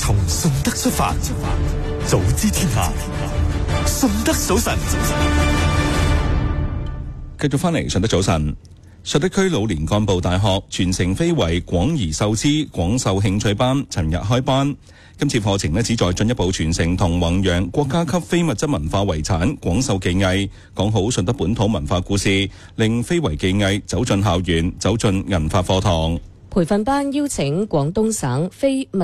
從順德出發，早知天下，順德早晨。 繼續翻嚟順德早晨。順德區老年幹部大學傳承非遺廣而授之廣授興趣班尋日開班。今次課程旨在進一步傳承同弘揚國家級非物質文化遺產廣授技藝，講好順德本土文化故事，令非遺技藝走進校園，走進銀發課堂。 培訓班邀請廣東省非物